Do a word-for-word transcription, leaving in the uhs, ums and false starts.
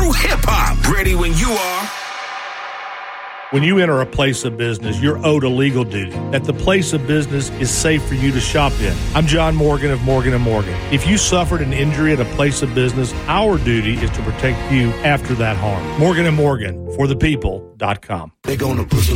true hip-hop. Ready when you are. When you enter a place of business, you're owed a legal duty that the place of business is safe for you to shop in. I'm John Morgan of Morgan and Morgan. If you suffered an injury at a place of business, our duty is to protect you after that harm. Morgan and Morgan, for the people dot com. They're gonna push